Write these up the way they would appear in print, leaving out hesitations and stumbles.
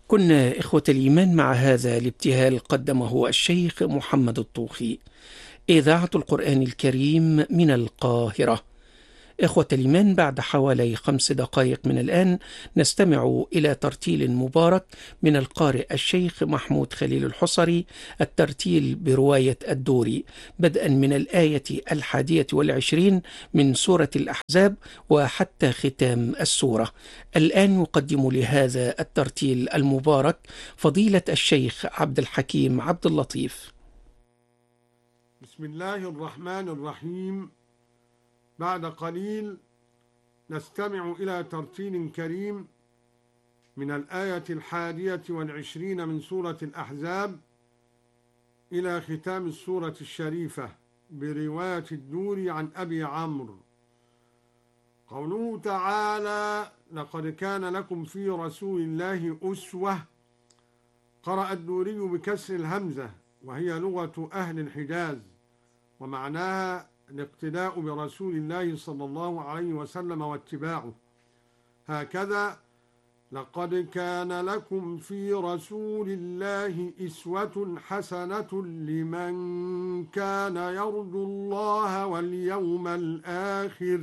كنا إخوة الإيمان مع هذا الابتهال قدمه الشيخ محمد الطوخي. إذاعة القرآن الكريم من القاهرة. إخوة الإيمان، بعد حوالي 5 دقائق من الآن نستمع إلى ترتيل مبارك من القارئ الشيخ محمود خليل الحصري، الترتيل برواية الدوري، بدءا من الآية 21 من سورة الأحزاب وحتى ختام السورة. الآن يقدم لهذا الترتيل المبارك فضيلة الشيخ عبد الحكيم عبد اللطيف. بسم الله الرحمن الرحيم. بعد قليل نستمع إلى ترتيل كريم من الآية 21 من سورة الأحزاب إلى ختام السورة الشريفة برواية الدوري عن أبي عمرو. قوله تعالى: لقد كان لكم في رسول الله أسوة. قرأ الدوري بكسر الهمزة، وهي لغة أهل الحجاز، ومعناها الاقتداء برسول الله صلى الله عليه وسلم واتباعه. هكذا: لقد كان لكم في رسول الله أسوة حسنة لمن كان يرجو الله واليوم الآخر.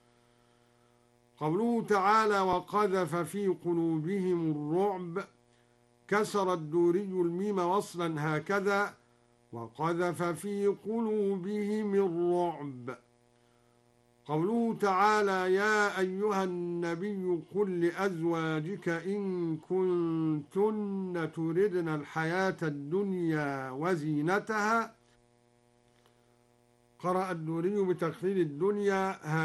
قوله تعالى: وقذف في قلوبهم الرعب. كسر الدوري الميم وصلا هكذا: وقذف في قلوبهم الرعب. قوله تعالى: يا أيها النبي قل لأزواجك إن كنتن تردن الحياة الدنيا وزينتها. قرأ الدوري بتقليل الدنيا